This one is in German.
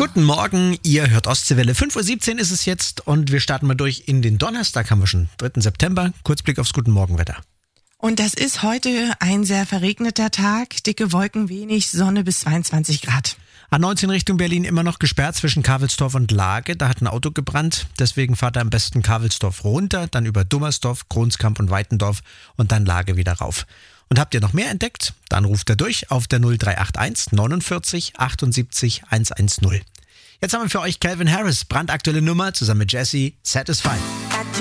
Guten Morgen, ihr hört Ostseewelle. 5.17 Uhr ist es jetzt und wir starten mal durch in den Donnerstag, haben wir schon, 3. September. Kurzblick aufs Guten Morgenwetter. Und das ist heute ein sehr verregneter Tag. Dicke Wolken, wenig Sonne bis 22 Grad. A19 Richtung Berlin immer noch gesperrt zwischen Kavelsdorf und Lage. Da hat ein Auto gebrannt. Deswegen fahrt ihr am besten Kavelsdorf runter, dann über Dummersdorf, Kronskamp und Weitendorf und dann Lage wieder rauf. Und habt ihr noch mehr entdeckt? Dann ruft ihr durch auf der 0381 49 78 110. Jetzt haben wir für euch Calvin Harris, brandaktuelle Nummer, zusammen mit Jessie, Satisfied.